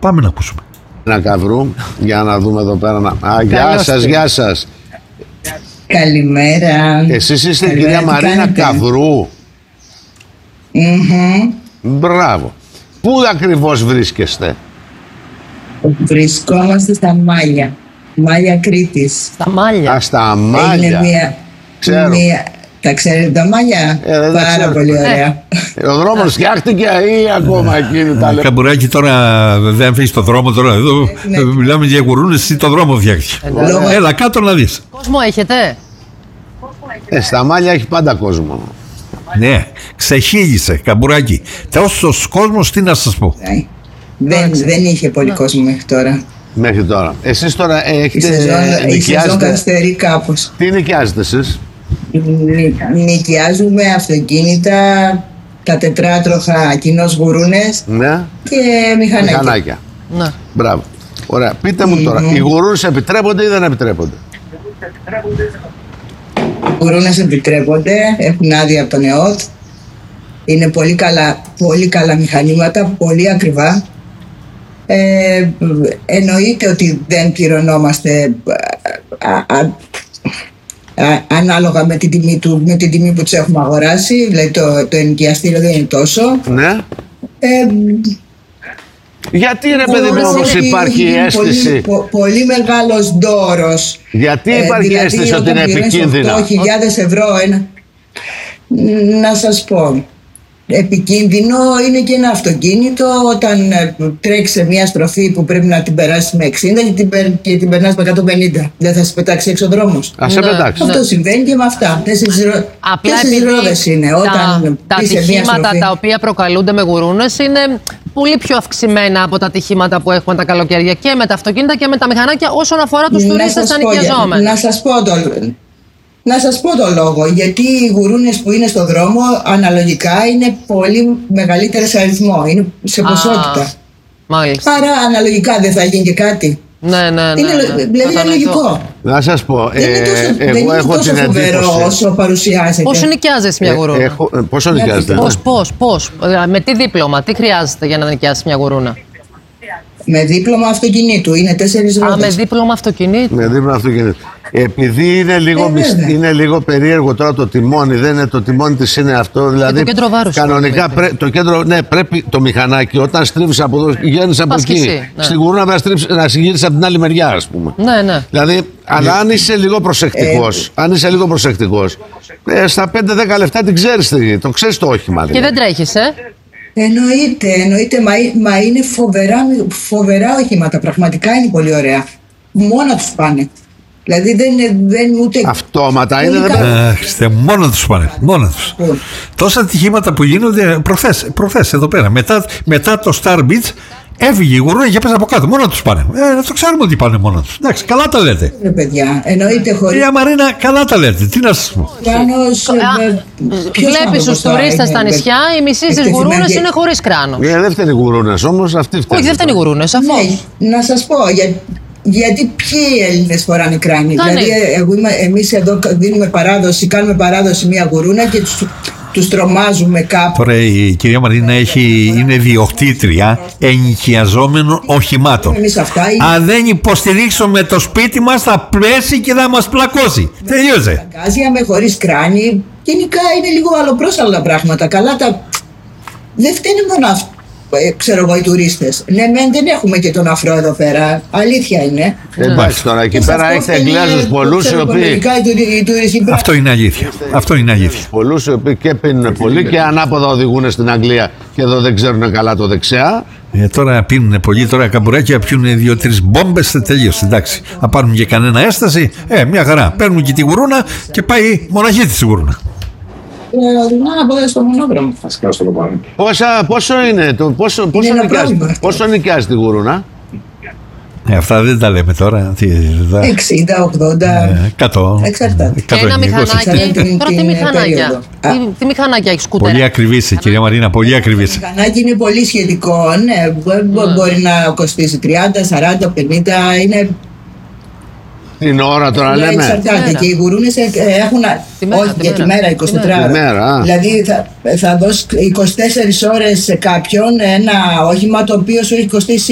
Πάμε να ακούσουμε. Ένα καυρού, για να δούμε εδώ πέρα. Γεια σας, γεια σας. Καλημέρα. Εσείς είστε η κυρία Μαρίνα Καυρού. Μπράβο. Πού ακριβώς βρίσκεστε? Βρισκόμαστε στα Μάλια. Μάλια Κρήτης. Στα Μάλια. Στα Μάλια. Είναι Ξέρω. Τα ξέρετε τα Μάλια? Πάρα πολύ ωραία. Ο δρόμος φτιάχτηκε ή ακόμα εκείνη τα λεπτά? Καμπουράκι, τώρα δεν αφήσεις το δρόμο. Τώρα εδώ μιλάμε για γουρούνες, εσύ το δρόμο φτιάχτηκε. Έλα κάτω να δεις. Κόσμο έχετε? Στα Μάλια έχει πάντα κόσμο. Ναι, ξεχύλισε, Καμπουράκι. Τόσος κόσμος, τι να σας πω. Δεν είχε πολύ κόσμο μέχρι τώρα. Μέχρι τώρα. Εσείς τώρα έχετε Η σεζόν καθυστερεί κάπως. Τι νοικιάζετε εσείς? Νοικιάζουμε αυτοκίνητα, τα τετράτροχα κοινώς γουρούνες, ναι, και μηχανάκια. Ναι. Μπράβο. Ωραία. Πείτε μου τώρα, οι γουρούνες επιτρέπονται ή δεν επιτρέπονται? Οι γουρούνες επιτρέπονται, έχουν άδεια από τον ΕΟΤ. Είναι πολύ καλά μηχανήματα, πολύ ακριβά. Εννοείται ότι δεν πληρωνόμαστε ανάλογα με την τιμή που τους έχουμε αγοράσει. Δηλαδή το ενοικιαστήριο δεν είναι τόσο. Ναι. Γιατί ρε παιδί μου όμως υπάρχει η αίσθηση? Πολύ μεγάλος δώρος. Γιατί υπάρχει η αίσθηση ότι είναι επικίνδυνα? 8.000 ευρώ να σας πω. Επικίνδυνο είναι και ένα αυτοκίνητο όταν τρέξει σε μια στροφή που πρέπει να την περάσει με 60 και την περνάς με 150. Δεν θα σε πετάξει έξω ο δρόμος? Ας σε πετάξει. Αυτό συμβαίνει και με αυτά. Τέσσερις ρόδες είναι. Όταν τα ατυχήματα τα οποία προκαλούνται με γουρούνες είναι πολύ πιο αυξημένα από τα ατυχήματα που έχουμε τα καλοκαίρια και με τα αυτοκίνητα και με τα μηχανάκια όσον αφορά τους τουρίστες ανοικιαζόμενους. Να σας πω το λόγο, γιατί οι γουρούνες που είναι στο δρόμο αναλογικά είναι πολύ μεγαλύτερες αριθμό, είναι σε ποσότητα. Μάλιστα. Άρα αναλογικά δεν θα γίνει και κάτι. Ναι. Είναι λογικό. Να σας πω, δεν είναι τόσο φοβερό όσο παρουσιάζεται. Πόσο νοικιάζεσαι μια γουρούνα? Πόσο νοικιάζετε? Πώς, με τι δίπλωμα, τι χρειάζεται για να νοικιάσεις μια γουρούνα? Με δίπλωμα αυτοκινήτου, είναι 4 ρόδες. Με δίπλωμα αυτοκινήτου. Με δίπλωμα αυτοκινήτου. Επειδή είναι λίγο περίεργο τώρα το τιμόνι, δεν είναι το τιμόνι της, είναι αυτό. Δηλαδή, το κέντρο βάρους. Κανονικά πρέπει το μηχανάκι όταν στρίβεις από εδώ, βγαίνεις από εκεί. Ναι. Στην γουρούνα να γυρίσεις από την άλλη μεριά, ας πούμε. Ναι. Δηλαδή, αλλά αν είσαι λίγο προσεκτικός, στα 5-10 λεπτά την ξέρεις, το ξέρεις το όχημα. Και δεν τρέχεις, Εννοείται, μα είναι φοβερά οχήματα. Πραγματικά είναι πολύ ωραία. Μόνα τους πάνε. Δηλαδή δεν ούτε. Αυτόματα είναι. Χριστέ, μόνο τους πάνε. Μόνο τους. Τόσα ατυχήματα που γίνονται προχθές εδώ πέρα. Μετά το Star Beach έφυγε η γουρούνα και έπαιζε από κάτω. Μόνο τους πάνε. Το ξέρουμε ότι πάνε μόνο τους. Εντάξει, καλά τα λέτε. Παιδιά, εννοείται χωρίς. Κυρία Μαρίνα, καλά τα λέτε. Τι να σας πω. Βλέπεις τους τουρίστες στα νησιά, οι μισοί στις γουρούνες είναι χωρίς κράνος. Δεν φταίνει οι γουρούνες όμως, αυτοί φταίνουν. Όχι, δεν φταίνει οι γουρούνες, αφού. Να σας πω, γιατί ποιοι Έλληνες φοράνε κράνη? Δηλαδή εμείς εδώ κάνουμε παράδοση μια γουρούνα και τους τρομάζουμε κάπου. Τώρα η κυρία Μαρίνα είναι διοκτήτρια ενοικιαζόμενων οχημάτων. Αν δεν υποστηρίξουμε το σπίτι μας θα πέσει και θα μας πλακώσει. Τελείωσε. Με χωρίς κράνη. Γενικά είναι λίγο αλλοπρόσαλα τα πράγματα. Δεν φταίνει μόνο αυτό. Ξέρω εγώ οι τουρίστες. Ναι, δεν έχουμε και τον αφρό εδώ πέρα. Αλήθεια είναι. Εντάξει, τώρα εκεί πέρα έχετε Εγγλέζους πολλούς οι οποίοι. Αυτό είναι αλήθεια. Πολλούς οι οποίοι και πίνουν πολύ και ανάποδα οδηγούν στην Αγγλία και εδώ δεν ξέρουν καλά το δεξιά. Τώρα πίνουν πολύ, τώρα καμπουράκια πιούν 2-3 μπόμπες, τελείωσε. Εντάξει. Θα πάρουν και κανένα έσταση. Μια χαρά. Παίρνουν και τη γουρούνα και πάει μοναχή τη γουρούνα. Στο μονόδρομο. Πόσο νοικιάζει τη γουρούνα? Αυτά δεν τα λέμε τώρα. 60, 80, 100. Εξαρτάται. Και ένα μηχανάκι. Τώρα τι μηχανάκια έχει σκούτερ? Πολύ ακριβής, κυρία Μαρίνα, πολύ ακριβής. Το μηχανάκι είναι πολύ σχετικό. Ναι, μπορεί να κοστίσει 30, 40, 50. Είναι. Την ώρα τώρα λέμε. Εξαρτάται. Και οι γουρούνες έχουν. Όχι, για τη μέρα, 24 ώρες. Δηλαδή θα δώσει 24 ώρες σε κάποιον ένα όχημα το οποίο σου έχει κοστίσει